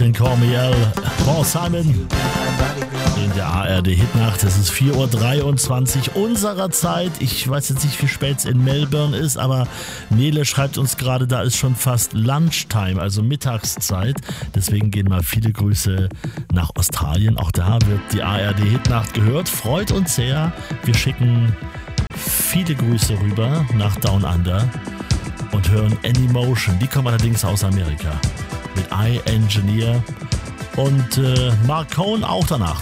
Can Call Me Al, Paul Simon in der ARD-Hitnacht. Es ist 4.23 Uhr unserer Zeit. Ich weiß jetzt nicht, wie spät es in Melbourne ist, aber Nele schreibt uns gerade, da ist schon fast Lunchtime, also Mittagszeit. Deswegen gehen mal viele Grüße nach Australien. Auch da wird die ARD-Hitnacht gehört. Freut uns sehr. Wir schicken viele Grüße rüber nach Down Under und hören Anymotion. Die kommen allerdings aus Amerika mit I Engineer und Mark Cohn auch danach.